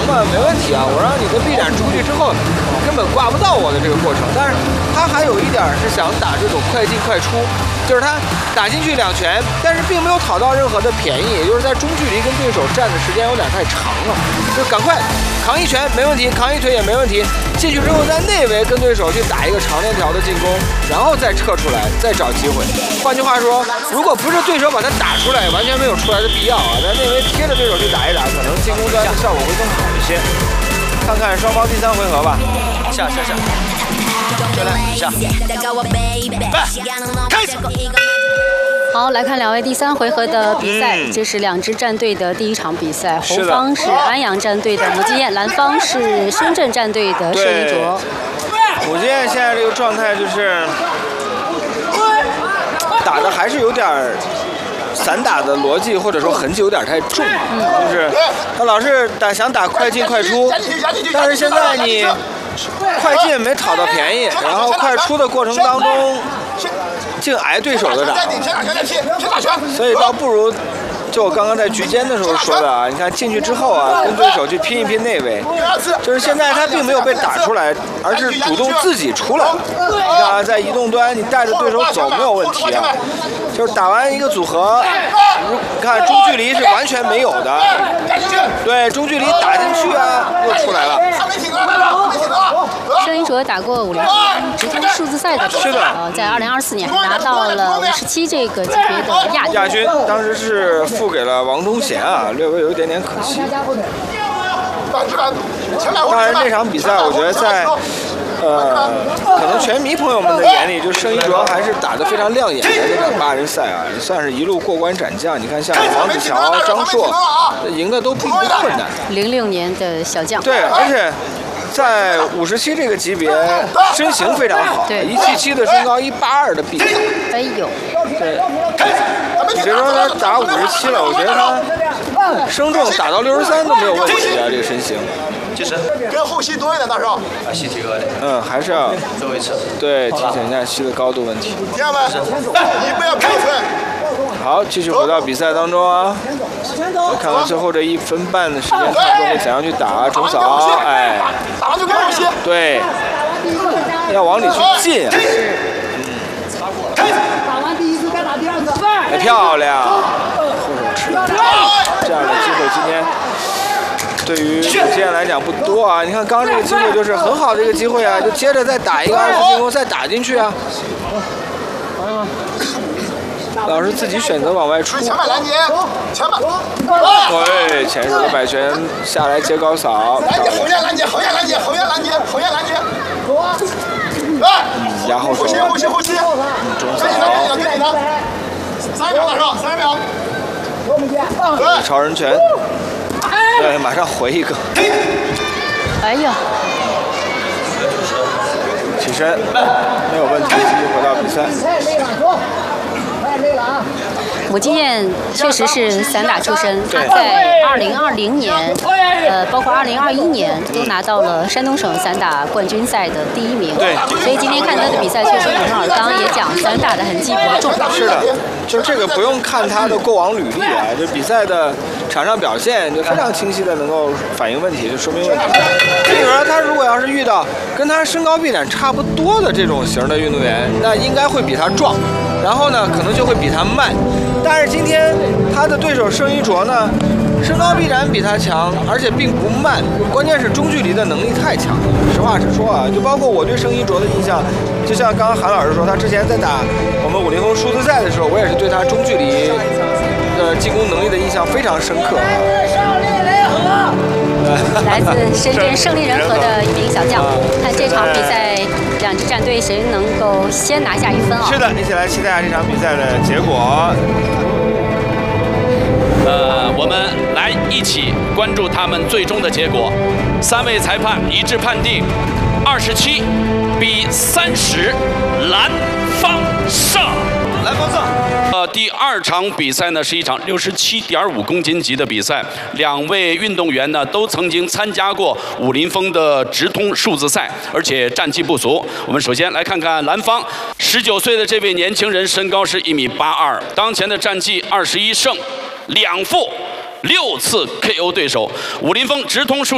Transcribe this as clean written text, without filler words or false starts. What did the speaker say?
嘛没问题啊，我让你的臂展出去之后，根本挂不到我的这个过程。但是他还有一点是想打这种快进快出，就是他打进去2拳，但是并没有讨到任何的便宜，也就是在中距离跟对手站的时间有点太长了，就赶快扛1拳没问题，扛1腿也没问题，进去之后在内围跟对手去打一个长链条的进攻，然后再撤出来，再找机会。换句话说，如果不是对手把他打出来，完全没有出来的必要啊，在内围贴着对手去打一打，可能进攻端的效果会更好一些。看看双方第3回合吧。 下，就来下，开始。 好，来看2位第3回合的比赛，这是2支战队的第1场比赛。红方是安阳战队的武基燕，蓝方是深圳战队的盛一卓。 武基燕现在这个状态就是打的还是有点散打的逻辑，或者说痕迹有点太重，就是他老是想打快进快出，但是现在你快进没讨到便宜，然后快出的过程当中净挨对手的打，所以倒不如就我刚刚在局间的时候说的啊，你看进去之后啊，跟对手去拼一拼内围，就是现在他并没有被打出来，而是主动自己出来。你看啊，在移动端你带着对手走没有问题啊，就是打完一个组合，你看中距离是完全没有的，对，中距离打进去啊，又出来了。 盛一卓打过50直通数字赛的比赛，在2024年拿到了57这个级别的亚军， 当时是付给了王宗贤啊，略微有一点点可惜。当然这场比赛我觉得在可能拳迷朋友们的眼里，就盛一卓还是打得非常亮眼的这场8人赛啊，也算是一路过关斩将。你看像王子乔、张硕，赢的都不困难。 06年的小将。 对，而且在57这个级别，身形非常好，177的身高，182的臂展。 哎呦， 对，你别说他打57了，我觉得他升重打到63都没有问题啊，这个身形。 其实跟后膝多一点，大少。 把膝提高一点。 还是要最后一次。 对，提醒一下膝的高度问题。 弟兄们，你不要飘出来。 好，继续回到比赛当中啊。来看看最后这1分半的时间，他们会怎样去打中扫？哎， 打完就看后膝。 对，要往里去进啊。 打完第1次，再打第2次。 哎，漂亮！后手吃了，这样的机会今天对于武基燕来讲不多啊。你看刚刚这个机会就是很好的一个机会啊，就接着再打一个2次进攻，再打进去啊。老师自己选择往外出。 前板拦截，前板。 对，前手的摆拳下来接高扫。 拦截，后沿拦截，后沿拦截，后沿拦截，后沿拦截。 压后手。 后膝。 中扫。 30秒，大少，30秒。 超人拳。对，马上回一个。 哎呀！ 起身，没有问题，继续回到比赛。 武基燕确实是散打出身，他在2020年，包括2021年都拿到了山东省散打冠军赛的第1名。 对， 所以今天看他的比赛确实不胜尔刚也讲散打的痕迹比较重。 是的，就这个不用看他的过往履历啊，就比赛的场上表现就非常清晰的能够反映问题，就说明问题。比如说他如果要是遇到跟他身高臂展差不多的这种型的运动员，那应该会比他壮。然后呢，可能就会比他慢，但是今天他的对手盛一卓呢，身高臂展比他强，而且并不慢，关键是中距离的能力太强了。实话实说啊，就包括我对盛一卓的印象，就像刚刚韩老师说，他之前在打我们50后数字赛的时候，我也是对他中距离的进攻能力的印象非常深刻。 来自深圳胜利人和的一名小将，看这场比赛2支战队谁能够先拿下1分啊？ 是的，一起来期待这场比赛的结果。 我们来一起关注他们最终的结果。3位裁判一致判定27比30，蓝方胜。 蓝方胜。 第2场比赛呢是一场67.5公斤级的比赛，2位运动员呢都曾经参加过武林风的直通数字赛，而且战绩不俗。我们首先来看看蓝方19岁的这位年轻人，身高是1.82米，当前的战绩21胜2负，6次 KO 对手。武林风直通数